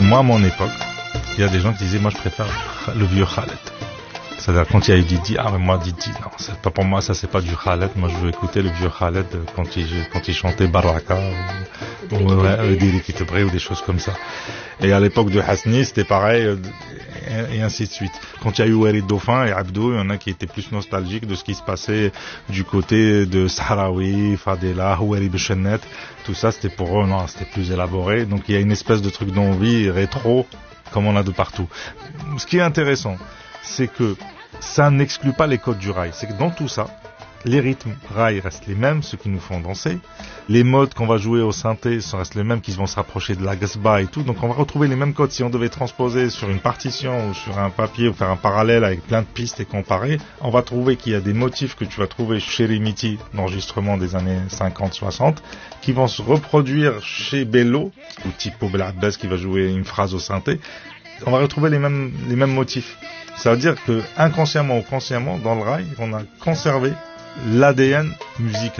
moi, à mon époque, il y a des gens qui disaient, moi, je préfère le vieux Khaled. C'est-à-dire, quand il y a eu Didi, mais moi, Didi, non, c'est pas pour moi, ça, c'est pas du Khaled. Moi, je veux écouter le vieux Khaled quand il chantait Baraka, ou Diri Kitebré, ou des choses comme ça. Et à l'époque de Hasni, c'était pareil, et ainsi de suite. Quand il y a eu Walid Dauphin et Abdou, il y en a qui étaient plus nostalgiques de ce qui se passait du côté de Sahraoui, Fadela, Houari Bechenet. Tout ça, c'était pour eux, non, c'était plus élaboré. Donc, il y a une espèce de truc d'envie rétro, comme on a de partout. Ce qui est intéressant, c'est que ça n'exclut pas les codes du rail. C'est que dans tout ça, les rythmes rail restent les mêmes, ceux qui nous font danser. Les modes qu'on va jouer au synthé restent les mêmes, qui vont se rapprocher de la gasba et tout. Donc on va retrouver les mêmes codes. Si on devait transposer sur une partition ou sur un papier ou faire un parallèle avec plein de pistes et comparer, on va trouver qu'il y a des motifs que tu vas trouver chez Rimiti, d'enregistrement des années 50-60, qui vont se reproduire chez Bello, ou Tipo Belabbès qui va jouer une phrase au synthé. On va retrouver les mêmes motifs. Ça veut dire que inconsciemment ou consciemment, dans le rail, on a conservé l'ADN musical.